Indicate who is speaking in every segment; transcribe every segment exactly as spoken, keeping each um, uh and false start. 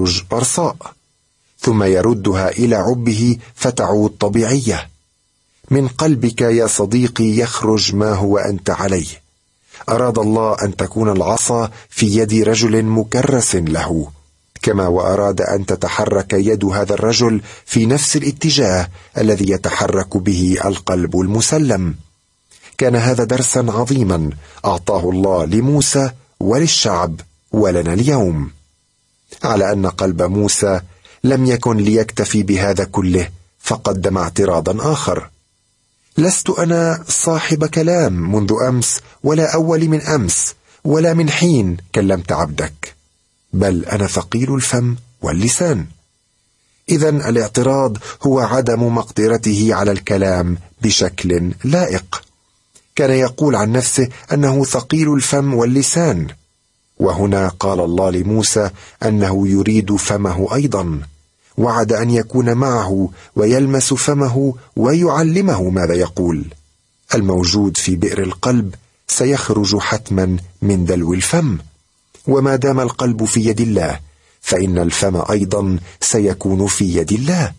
Speaker 1: فتخرج برصاء، ثم يردها إلى عبه فتعود طبيعية. من قلبك يا صديقي يخرج ما هو أنت عليه. أراد الله أن تكون العصا في يد رجل مكرس له، كما وأراد أن تتحرك يد هذا الرجل في نفس الاتجاه الذي يتحرك به القلب المسلم. كان هذا درسا عظيما أعطاه الله لموسى وللشعب ولنا اليوم، على أن قلب موسى لم يكن ليكتفي بهذا كله، فقدم اعتراضا آخر: لست أنا صاحب كلام منذ أمس ولا أول من أمس ولا من حين كلمت عبدك، بل أنا ثقيل الفم واللسان. إذن الاعتراض هو عدم مقدرته على الكلام بشكل لائق. كان يقول عن نفسه أنه ثقيل الفم واللسان، وهنا قال الله لموسى أنه يريد فمه أيضا، وعد أن يكون معه ويلمس فمه ويعلمه ماذا يقول. الموجود في بئر القلب سيخرج حتما من دلو الفم، وما دام القلب في يد الله فإن الفم أيضا سيكون في يد الله.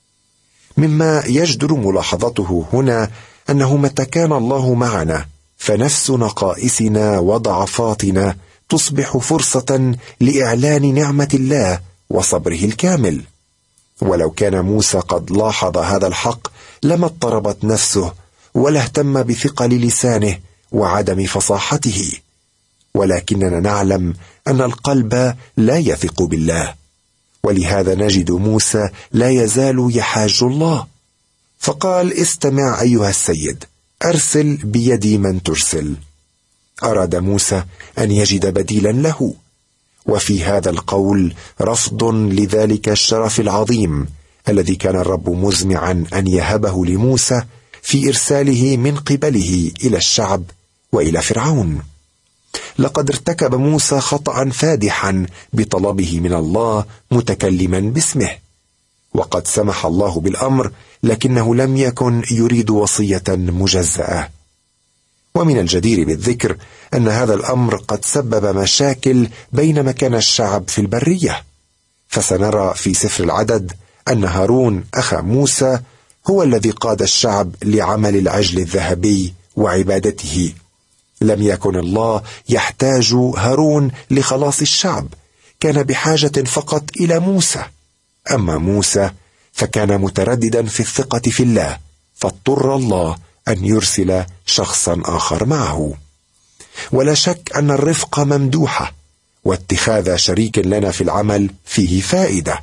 Speaker 1: مما يجدر ملاحظته هنا أنه متى كان الله معنا فنفس نقائصنا وضعفاتنا تصبح فرصة لإعلان نعمة الله وصبره الكامل. ولو كان موسى قد لاحظ هذا الحق لما اضطربت نفسه ولا اهتم بثقل لسانه وعدم فصاحته، ولكننا نعلم أن القلب لا يثق بالله، ولهذا نجد موسى لا يزال يحاج الله، فقال: استمع أيها السيد، أرسل بيدي من ترسل. أراد موسى أن يجد بديلا له، وفي هذا القول رفض لذلك الشرف العظيم الذي كان الرب مزمعا أن يهبه لموسى في إرساله من قبله إلى الشعب وإلى فرعون. لقد ارتكب موسى خطأ فادحا بطلبه من الله متكلما باسمه، وقد سمح الله بالأمر، لكنه لم يكن يريد وصية مجزأة. ومن الجدير بالذكر أن هذا الأمر قد سبب مشاكل بينما كان الشعب في البرية، فسنرى في سفر العدد أن هارون أخا موسى هو الذي قاد الشعب لعمل العجل الذهبي وعبادته. لم يكن الله يحتاج هارون لخلاص الشعب، كان بحاجة فقط إلى موسى. أما موسى فكان مترددا في الثقة في الله، فاضطر الله أن يرسل شخصا آخر معه. ولا شك أن الرفق ممدوحة، واتخاذ شريك لنا في العمل فيه فائدة،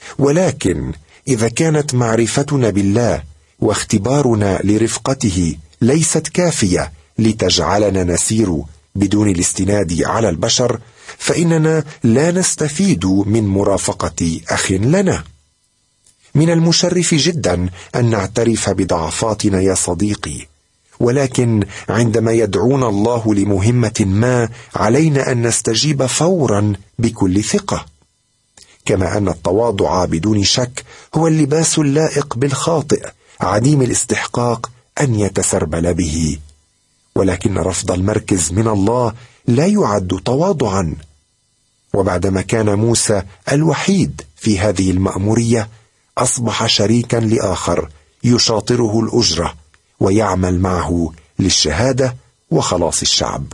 Speaker 1: ولكن إذا كانت معرفتنا بالله واختبارنا لرفقته ليست كافية لتجعلنا نسير بدون الاستناد على البشر، فإننا لا نستفيد من مرافقة أخ لنا. من المشرف جدا أن نعترف بضعفاتنا يا صديقي، ولكن عندما يدعونا الله لمهمة ما علينا أن نستجيب فورا بكل ثقة. كما أن التواضع بدون شك هو اللباس اللائق بالخاطئ عديم الاستحقاق أن يتسربل به، ولكن رفض المركز من الله لا يعد تواضعا. وبعدما كان موسى الوحيد في هذه المأمورية، أصبح شريكا لآخر يشاطره الأجرة ويعمل معه للشهادة وخلاص الشعب.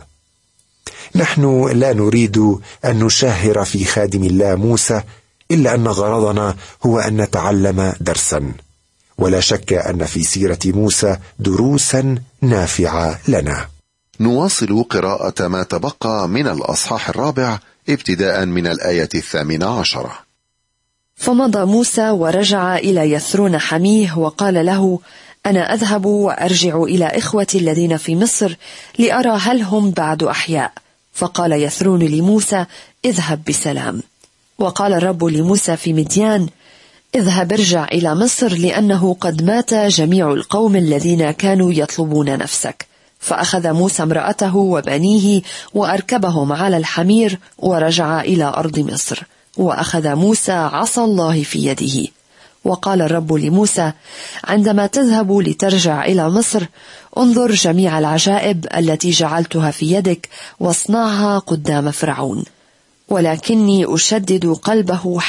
Speaker 1: نحن لا نريد أن نشهر في خادم الله موسى، إلا أن غرضنا هو أن نتعلم درسا، ولا شك أن في سيرة موسى دروسا نافعة لنا.
Speaker 2: نواصل قراءة ما تبقى من الأصحاح الرابع ابتداء من الآية الثامنة عشرة.
Speaker 3: فمضى موسى ورجع إلى يثرون حميه وقال له: أنا أذهب وأرجع إلى إخوتي الذين في مصر لأرى هل هم بعد أحياء. فقال يثرون لموسى: اذهب بسلام. وقال الرب لموسى في مديان: اذهب ارجع إلى مصر، لأنه قد مات جميع القوم الذين كانوا يطلبون نفسك. فأخذ موسى امرأته وبنيه وأركبهم على الحمير ورجع إلى أرض مصر، وأخذ موسى عصا الله في يده. وقال الرب لموسى: عندما تذهب لترجع إلى مصر، انظر جميع العجائب التي جعلتها في يدك واصنعها قدام فرعون، ولكني أشدد قلبه